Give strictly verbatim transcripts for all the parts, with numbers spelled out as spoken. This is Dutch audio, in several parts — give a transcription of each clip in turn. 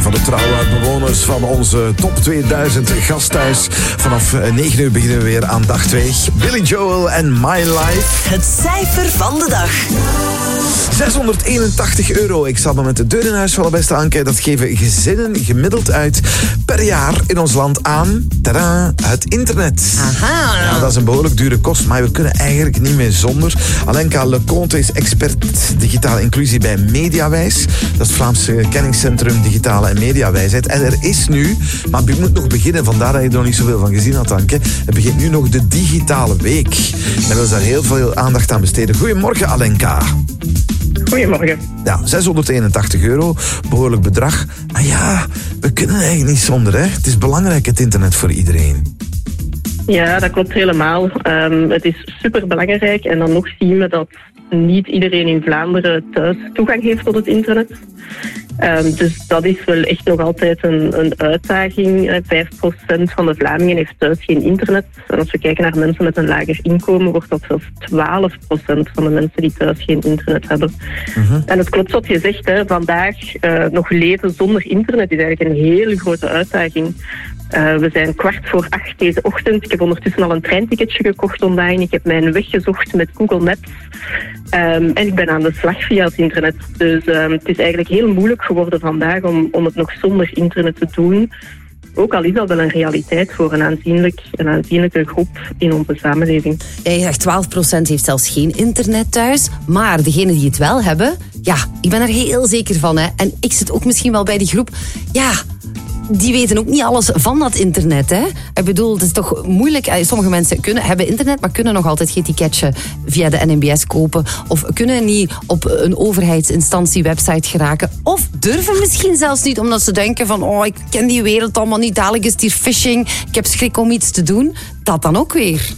van de trouwe bewoners van onze top tweeduizend gasthuis. Vanaf negen uur beginnen we weer aan dag twee. Billy Joel en My Life. Het cijfer van de dag. zeshonderdeenentachtig euro. Ik zal maar met de deur in huis vallen, beste Anke. Dat geven gezinnen gemiddeld uit per jaar in ons land aan tadaa, het internet. Aha. Ja, dat is een behoorlijk dure kost, maar we kunnen eigenlijk niet meer zonder. Alenka Leconte is expert digitale inclusie bij Mediawijs. Dat is het Vlaamse kenningscentrum digitale en mediawijsheid. En er is nu, maar je moet nog beginnen, vandaar dat je er nog niet zoveel van gezien had, Anke. Er begint nu nog de digitale week. En we willen daar heel veel aandacht aan besteden. Goedemorgen, Alenka. Goedemorgen. Ja, zeshonderdeenentachtig euro, behoorlijk bedrag. Maar ja, we kunnen eigenlijk niet zonder, hè. Het is belangrijk, het internet, voor iedereen. Ja, dat klopt helemaal. Um, het is superbelangrijk en dan nog zien we dat niet iedereen in Vlaanderen thuis toegang heeft tot het internet. Um, dus dat is wel echt nog altijd een, een uitdaging. vijf procent van de Vlamingen heeft thuis geen internet. En als we kijken naar mensen met een lager inkomen, wordt dat zelfs twaalf procent van de mensen die thuis geen internet hebben. Uh-huh. En het klopt wat je zegt, hè. Vandaag uh, nog leven zonder internet is eigenlijk een hele grote uitdaging. Uh, we zijn kwart voor acht deze ochtend. Ik heb ondertussen al een treinticketje gekocht online. Ik heb mijn weg gezocht met Google Maps. Um, en ik ben aan de slag via het internet. Dus um, het is eigenlijk heel moeilijk geworden vandaag om, om het nog zonder internet te doen. Ook al is dat wel een realiteit voor een, aanzienlijk, een aanzienlijke groep in onze samenleving. Ja, je zegt twaalf procent heeft zelfs geen internet thuis. Maar degenen die het wel hebben, ja, ik ben er heel zeker van. Hè. En ik zit ook misschien wel bij die groep. Ja, die weten ook niet alles van dat internet. Hè? Ik bedoel, het is toch moeilijk. Sommige mensen kunnen, hebben internet, maar kunnen nog altijd geen ticketje via de N M B S kopen. Of kunnen niet op een overheidsinstantie website geraken. Of durven misschien zelfs niet, omdat ze denken van oh, ik ken die wereld allemaal niet. Dadelijk is het hier phishing. Ik heb schrik om iets te doen. Dat dan ook weer.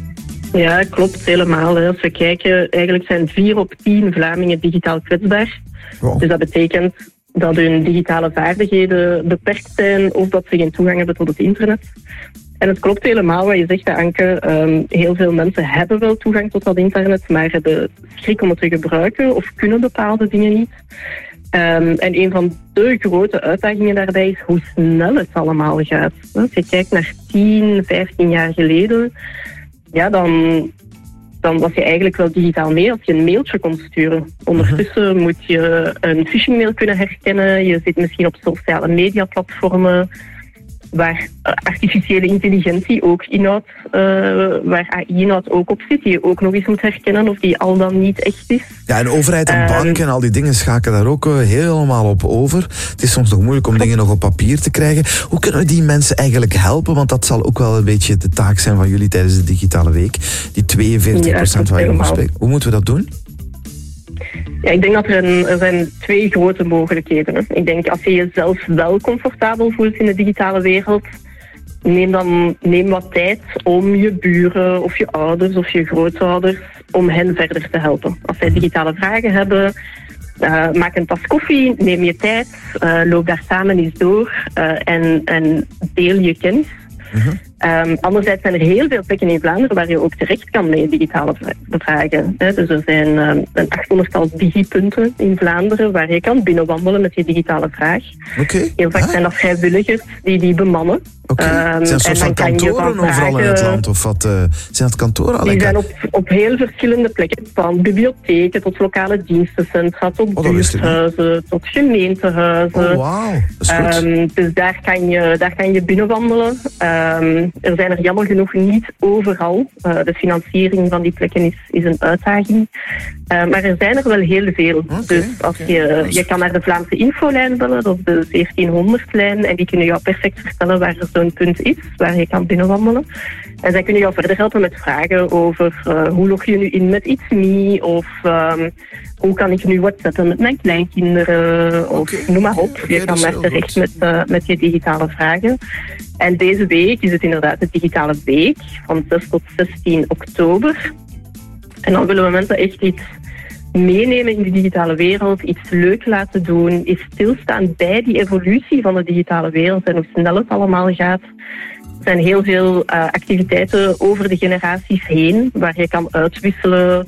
Ja, klopt helemaal. Hè. Als we kijken, eigenlijk zijn vier op tien Vlamingen digitaal kwetsbaar. Wow. Dus dat betekent dat hun digitale vaardigheden beperkt zijn of dat ze geen toegang hebben tot het internet. En het klopt helemaal wat je zegt, Anke. Um, heel veel mensen hebben wel toegang tot dat internet, maar hebben schrik om het te gebruiken of kunnen bepaalde dingen niet. Um, en een van de grote uitdagingen daarbij is hoe snel het allemaal gaat. Als je kijkt naar tien, vijftien jaar geleden, ja, dan... dan was je eigenlijk wel digitaal mee als je een mailtje kon sturen. Ondertussen uh-huh. moet je een phishingmail kunnen herkennen. Je zit misschien op sociale mediaplatformen waar artificiële intelligentie ook inhoudt, uh, waar A I-inhoud ook op zit, die je ook nog eens moet herkennen of die al dan niet echt is. Ja, en overheid en bank um, en al die dingen schakelen daar ook uh, helemaal op over. Het is soms nog moeilijk om dingen nog op papier te krijgen. Hoe kunnen we die mensen eigenlijk helpen? Want dat zal ook wel een beetje de taak zijn van jullie tijdens de digitale week. Die tweeënveertig procent ja, waar je over spreekt. Hoe moeten we dat doen? Ja, ik denk dat er, een, er zijn twee grote mogelijkheden. Hè. Ik denk als je jezelf wel comfortabel voelt in de digitale wereld, neem dan neem wat tijd om je buren of je ouders of je grootouders, om hen verder te helpen. Als zij digitale vragen hebben, uh, maak een tas koffie, neem je tijd, uh, loop daar samen eens door uh, en, en deel je kennis. Uh-huh. Um, anderzijds zijn er heel veel plekken in Vlaanderen waar je ook terecht kan met digitale vragen. Hè. Dus er zijn um, een achthonderdtal digipunten in Vlaanderen waar je kan binnenwandelen met je digitale vraag. Okay. Heel vaak huh? zijn dat vrijwilligers die die bemannen. Okay. Um, zijn er soort van kantoren overal in het land? Of wat, uh, zijn dat kantoren? Die zijn op, op heel verschillende plekken. Van bibliotheken tot lokale dienstencentra, tot oh, buurthuizen, tot gemeentehuizen. Oh, wauw. Dat is goed. Um, dus daar kan je, daar kan je binnenwandelen. Um, Er zijn er jammer genoeg niet overal. Uh, de financiering van die plekken is, is een uitdaging. Uh, maar er zijn er wel heel veel. Okay, dus als je, je kan naar de Vlaamse infolijn bellen, dat is de zeventienhonderd-lijn, en die kunnen jou perfect vertellen waar er zo'n punt is, waar je kan binnenwandelen. En zij kunnen jou verder helpen met vragen over uh, hoe log je nu in met It's Me, of um, hoe kan ik nu WhatsAppen met mijn kleinkinderen, of okay. noem maar op. Je kan daar terecht met, uh, met je digitale vragen. En deze week is het inderdaad de digitale week, van zes tot zestien oktober. En dan willen we mensen echt iets meenemen in de digitale wereld, iets leuk laten doen, iets stilstaan bij die evolutie van de digitale wereld en hoe snel het allemaal gaat. Er zijn heel veel uh, activiteiten over de generaties heen, waar je kan uitwisselen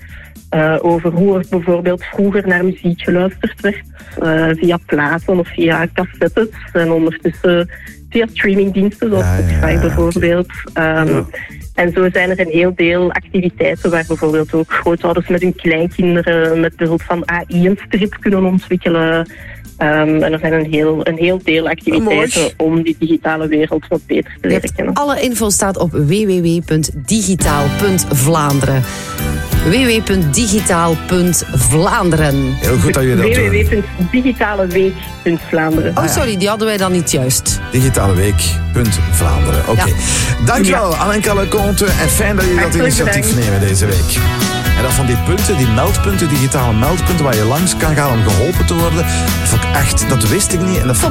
Uh, over hoe er bijvoorbeeld vroeger naar muziek geluisterd werd. Uh, via platen of via cassettes. En ondertussen via streamingdiensten zoals ja, Spotify ja, ja, bijvoorbeeld. Okay. Um, ja. En zo zijn er een heel deel activiteiten waar bijvoorbeeld ook grootouders met hun kleinkinderen met behulp van A I een strip kunnen ontwikkelen. Um, en er zijn een heel, een heel deel activiteiten oh, om die digitale wereld wat beter te leren kennen. Alle info staat op w w w punt digitaal punt vlaanderen. w w w punt digitaal punt vlaanderen. Heel goed dat je dat doet. w w w punt digitaleweek punt vlaanderen. Oh, sorry, die hadden wij dan niet juist. digitaleweek punt vlaanderen. Oké. Okay. Ja. Dankjewel, ja. Alenka Leconte. En fijn dat jullie dat initiatief bedankt. nemen deze week. En dat van die punten, die meldpunten, digitale meldpunten waar je langs kan gaan om geholpen te worden, dat, vond ik echt, dat wist ik niet. En dat vond